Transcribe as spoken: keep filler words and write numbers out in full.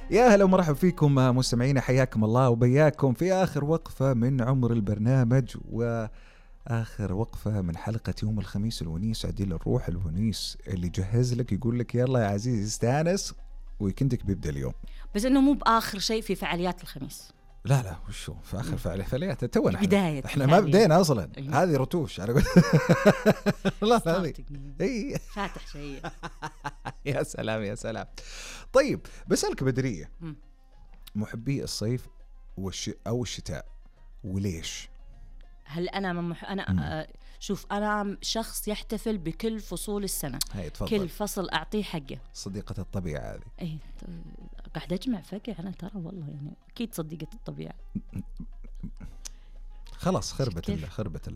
يا هلا ومرحبا فيكم مستمعينا، حياكم الله وبياكم في آخر وقفة من عمر البرنامج وآخر وقفة من حلقة يوم الخميس الونيس. عديل الروح الونيس اللي جهز لك يقول لك يلا يا عزيز استانس ويكندك بيبدأ اليوم، بس إنه مو بآخر شيء في فعاليات الخميس. لا لا وشو في آخر فعاليات تونا بداية احنا, احنا ما بدينا أصلا. أيوه. هذه رتوش على والله هذه اي فاتح شيء. يا سلام يا سلام. طيب بسألك بدرية، م. محبي الصيف والش... أو الشتاء وليش؟ هل أنا من مح... أنا آه شوف أنا شخص يحتفل بكل فصول السنة. هاي تفضل. كل فصل أعطيه حقه. صديقة الطبيعة هذه. إيه قاعد أجمع فقه أنا ترى والله يعني أكيد صديقة الطبيعة. خلاص خربت الله خربت الله.